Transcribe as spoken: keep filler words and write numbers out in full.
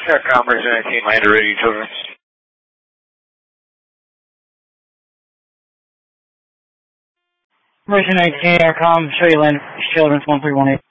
Aircom, Mercy nineteen, Lander Radio Children. Mercy nineteen, Aircom, show you Lander Children, one three one eight.